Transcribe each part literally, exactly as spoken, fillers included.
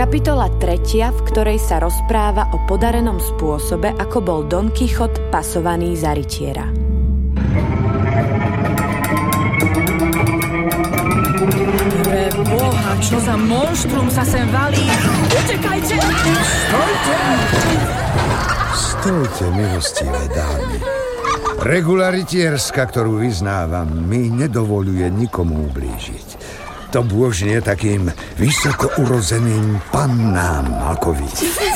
Kapitola tretia, v ktorej sa rozpráva o podarenom spôsobe, ako bol Don Kichot pasovaný za rytiera. Pre Boha, čo za monštrum sa sem valí? Utekajte! Stojte! Stojte, milostivé dámy. Regula rytierska, ktorú vyznávam, mi nedovoľuje nikomu ublížiť. To bôžne takým vysoko urozeným pannám, ako vy.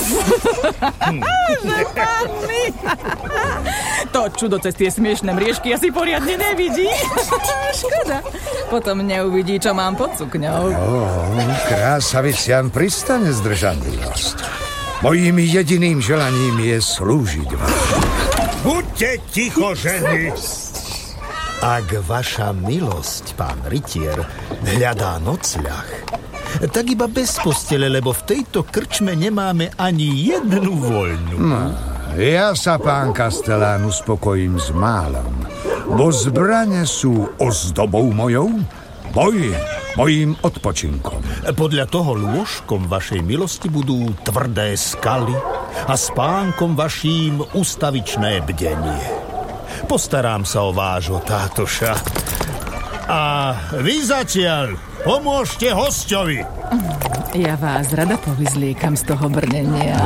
To čudo cez tie smiešné mriežky asi poriadne nevidí. Škoda. Potom neuvidí, čo mám pod sukňou. Ó, krásaviciam pristane zdržanlivosť. Mojím jediným želaním je slúžiť vám. Buďte ticho, ženy! Ak vaša milosť, pán rytier, hľadá nocľah, tak iba bez postele, lebo v tejto krčme nemáme ani jednu voľnú. No, ja sa, pán Kastellán, uspokojím s málom, bo zbrane sú ozdobou mojou, boj mojím odpočinkom. Podľa toho lôžkom vašej milosti budú tvrdé skaly a spánkom vaším ustavičné bdenie. Postarám sa o vášho tátoša. A vy zatiaľ pomôžte hosťovi. Ja vás rada povyzliekam z toho brnenia.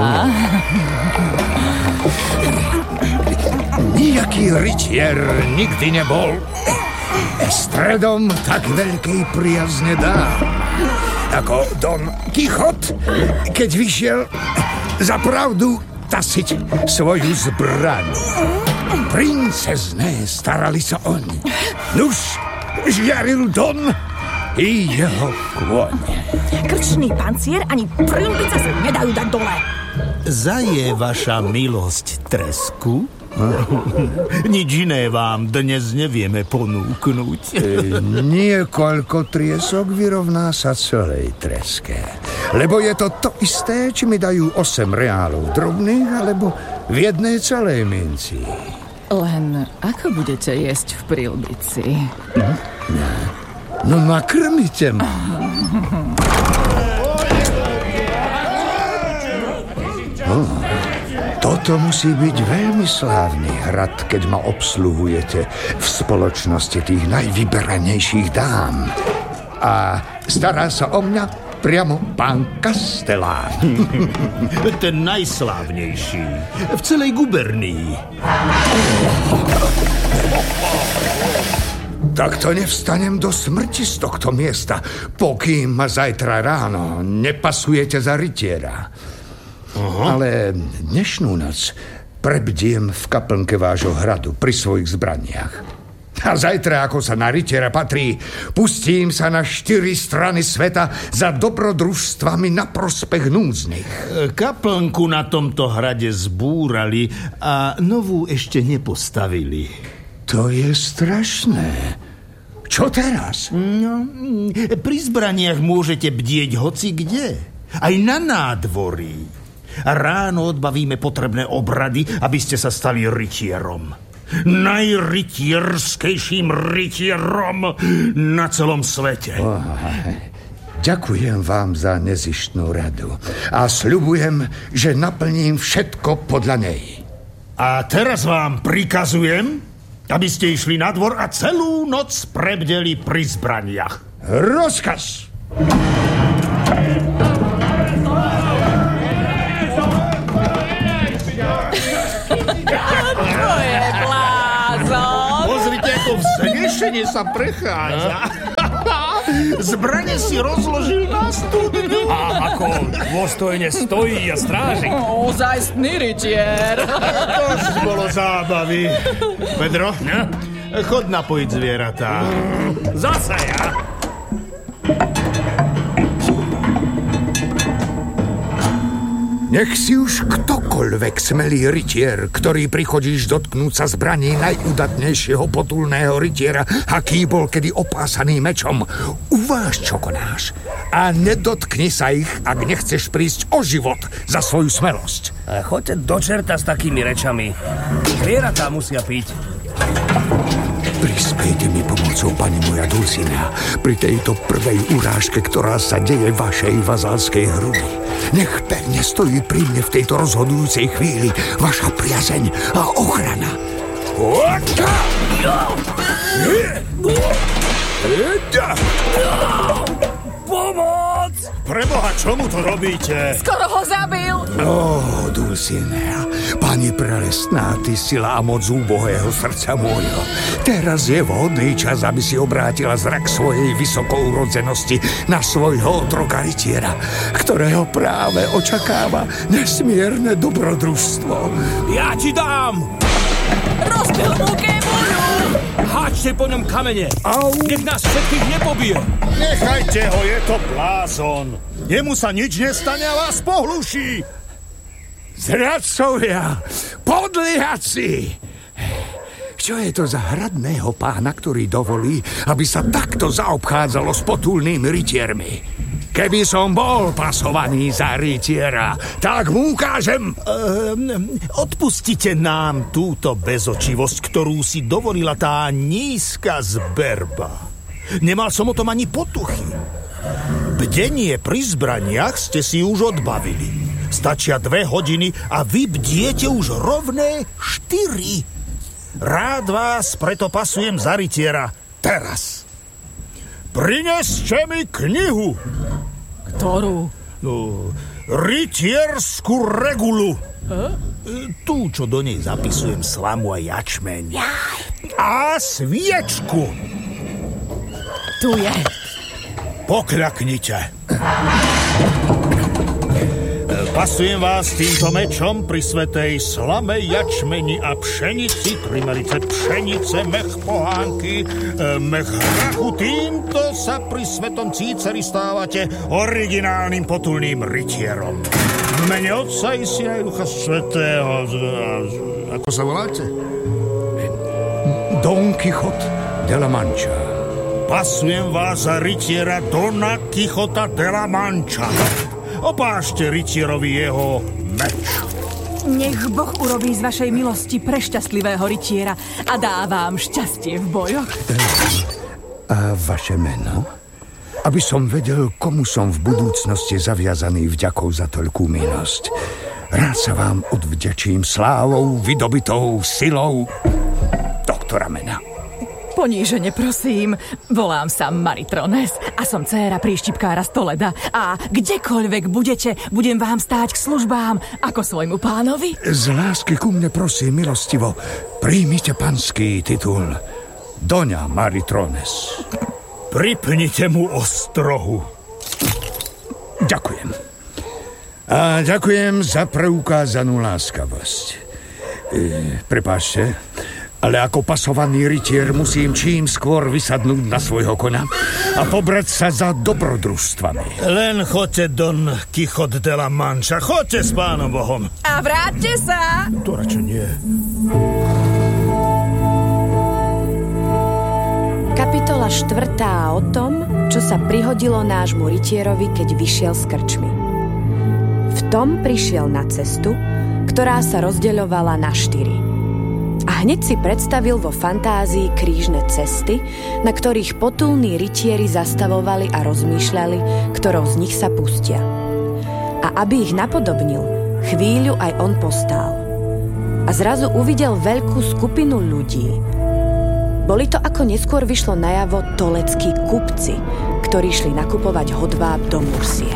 Nijaký rytier nikdy nebol stredom tak veľkej priazne dám, ako Don Kichot, keď vyšiel za pravdu tasiť svoju zbraň. Princezné starali sa oni. Nuž, žiaril Don i jeho kôň. Krčný pancier ani prilbice sa nedajú dať dole. Zaje vaša milosť tresku? Nič iné vám dnes nevieme ponúknuť. E, niekoľko triesok vyrovná sa celej treske. Lebo je to to isté, či mi dajú osem reálov drobných, alebo v jednej celej minci. Len ako budete jesť v prilbici? Hm? No nakrmite ma. Oh, toto musí byť veľmi slávny hrad, keď ma obsluhujete v spoločnosti tých najvyberanejších dám. A stará sa o mňa priamo pán Kastellán. Ten najslávnejší v celej gubernii. Takto nevstanem do smrti z tohto miesta, pokým ma zajtra ráno nepasujete za rytiera. Aha. Ale dnešnú noc prebdiem v kaplnke vášho hradu pri svojich zbraniach. A zajtra, ako sa na rytiera patrí, pustím sa na štyri strany sveta za dobrodružstvami na prospech núdznych. Kaplnku na tomto hrade zbúrali a novú ešte nepostavili. To je strašné. Čo teraz? No, pri zbraniach môžete bdieť hoci kde. Aj na nádvorí. A ráno odbavíme potrebné obrady, aby ste sa stali rytierom. Najrytierskejším rytierom na celom svete. Oh, ďakujem vám za nezištnú radu a sľubujem, že naplním všetko podľa nej. A teraz vám prikazujem, aby ste išli na dvor a celú noc prebdeli pri zbraniach. Rozkaz! Vznešenie sa prechádza. Zbrane si rozložil na studni. A ako dôstojne stojí a stráži. Ozajstný rytier. To už bolo zábavy. Pedro, no? Chod napojiť zvieratá. Zase ja. Nech si už ktokoľvek smelý rytier, ktorý prichodíš dotknúť sa zbraní najúdatnejšieho potulného rytiera, aký bol kedy opásaný mečom, uváž, čo konáš. A nedotkni sa ich, ak nechceš prísť o život za svoju smelosť. A choďte do čerta s takými rečami. Zvieratá musia piť. Prispejte mi pomocou, pani moja Dulcinea, pri tejto prvej urážke, ktorá sa deje vašej vazalskej hrudy. Nech pevne stojí pri mne v tejto rozhodujúcej chvíli vaša priazeň a ochrana. Pomoc! Preboha, čomu to robíte? Skoro ho zabil! Ó, oh, Dulcinea, pani prelestná, ty sila a moc úbohého srdca môjho. Teraz je vhodný čas, aby si obrátila zrak svojej vysokourodzenosti na svojho otroka rytiera, ktorého práve očakáva nesmierne dobrodružstvo. Ja ti dám! Rozbil mu kebuľu! Háčte po ňom kamene! Au! Nech nás všetkých nepobije! Nechajte ho, je to blázon. Jemu sa nič nestane a vás pohluší. Zradcovia, podliaci! Čo je to za hradného pána, ktorý dovolí, aby sa takto zaobchádzalo s potulnými rytiermi? Keby som bol pasovaný za rytiera, tak mu ukážem... Ehm, odpustite nám túto bezočivosť, ktorú si dovolila tá nízka zberba. Nemal som o tom ani potuchy. Bdenie pri zbraniach ste si už odbavili. Stačia dve hodiny a vy bdiete už rovné štyri. Rád vás preto pasujem za rytiera teraz. Prineste mi knihu. Ktorú? No, rytierskú regulu. Huh? Tú, čo do nej zapisujem slamu a jačmeň. A sviečku. Tu je. Pokľaknite. Pasujem vás týmto mečom pri svätej slame, jačmeni a pšenici, primerice pšenice, mech pohánky, mech hrachu. Týmto sa pri svetom Cíceri stávate originálnym potulným rytierom. V mene Otca i Syna i Ducha Svätého. Ako sa voláte? Don Quixote de la Mancha. Pasujem vás za rytiera Dona Quixota de la Mancha. Opášte rytierovi jeho meč. Nech Boh urobí z vašej milosti prešťastlivého rytiera a dá vám šťastie v bojoch. A vaše meno? Aby som vedel, komu som v budúcnosti zaviazaný vďakou za toľkú milosť. Rád sa vám odvďačím slávou, vydobitou silou doktora mena. Ponížene prosím, volám sa Maritrones a som dcéra príštipkára z Toleda a kdekoľvek budete, budem vám stáť k službám ako svojmu pánovi. Z lásky ku mne prosím milostivo, príjmite panský titul Doňa Maritrones. Pripnite mu ostrohu. Ďakujem. A ďakujem za preukázanú láskavosť. E, prepáčte, ale ako pasovaný rytier musím čím skôr vysadnúť na svojho koňa a pobrať sa za dobrodružstvami. Len choďte, Don Quixote de la Mancha. Choďte s pánom Bohom. A vráťte sa! To radšej nie. Kapitola štvrtá o tom, čo sa prihodilo nášmu rytierovi, keď vyšiel z krčmy. V tom prišiel na cestu, ktorá sa rozdeľovala na štyri. A hneď si predstavil vo fantázii krížne cesty, na ktorých potulní rytieri zastavovali a rozmýšľali, ktorou z nich sa pustia. A aby ich napodobnil, chvíľu aj on postál. A zrazu uvidel veľkú skupinu ľudí. Boli to, ako neskôr vyšlo najavo, toleckí kupci, ktorí šli nakupovať hodváb do Mursie.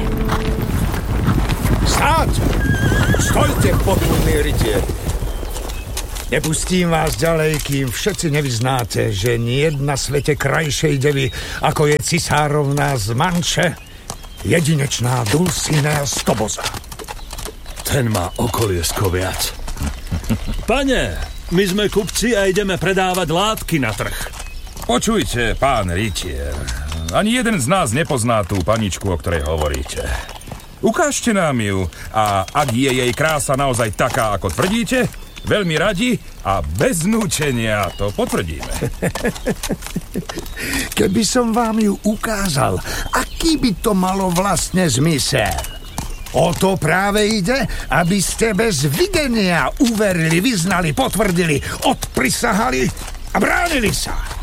Stáť! Stojte, potulní rytieri! Nepustím vás ďalej, kým všetci nevyznáte, že nie jedna svete krajšej devy, ako je cisárovná z Manče, jedinečná Dulcinea z Toboza. Ten má okoliesko viac. Pane, my sme kupci a ideme predávať látky na trh. Počujte, pán rytier, ani jeden z nás nepozná tú paničku, o ktorej hovoríte. Ukážte nám ju a ak je jej krása naozaj taká, ako tvrdíte, veľmi radi a bez núčenia to potvrdíme. Keby som vám ju ukázal, aký by to malo vlastne zmysel? O to práve ide, aby ste bez videnia uverili, vyznali, potvrdili, odprisahali a bránili sa.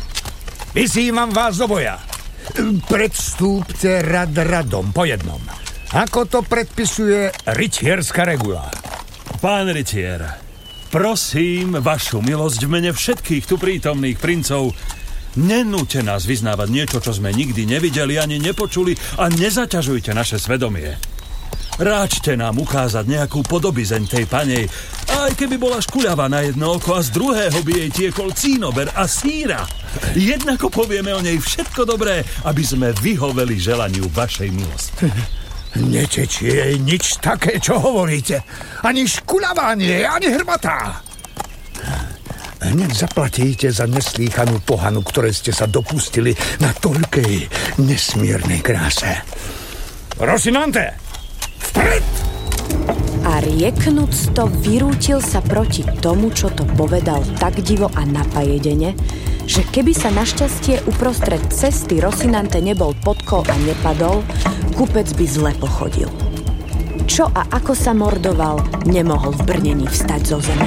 Vyzývam vás do boja. Predstúpte rad radom, po jednom. Ako to predpisuje rytierská regula. Pán rytier, prosím vašu milosť v mene všetkých tu prítomných princov, nenúte nás vyznávať niečo, čo sme nikdy nevideli ani nepočuli a nezaťažujte naše svedomie. Ráčte nám ukázať nejakú podobizeň tej panej, aj keby bola škuľavá na jedno oko a z druhého by jej tiekol cínober a síra. Jednako povieme o nej všetko dobré, aby sme vyhoveli želaniu vašej milosti. Netečie jej nič také, čo hovoríte. Ani škuľavá nie, ani hrbatá. Hneď zaplatíte za neslýchanú pohanu, ktoré ste sa dopustili na toľkej nesmiernej kráse. Rosinante, vpred! A rieknúc to, vyrútil sa proti tomu, čo to povedal tak divo a napajedene, že keby sa našťastie uprostred cesty Rosinante nebol podkol a nepadol, kupec by zle pochodil. Čo a ako sa mordoval, nemohol v brnení vstať zo zeme.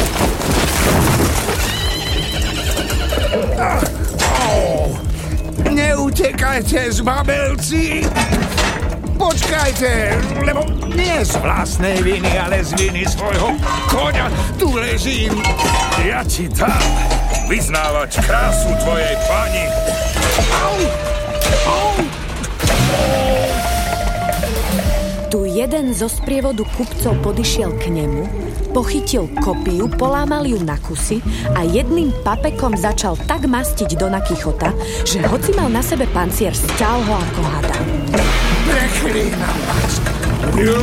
Neutekajte, zbabelci! Počkajte, lebo nie z vlastnej viny, ale z viny svojho koňa tu ležím. Ja ti dám vyznávať krásu tvojej pani. Au! Au! Tu jeden zo sprievodu kupcov podišiel k nemu, pochytil kopiu, polámal ju na kusy a jedným papekom začal tak mastiť Dona Kichota, že hoci mal na sebe pancier, stial ho ako hada. Preklínam vás,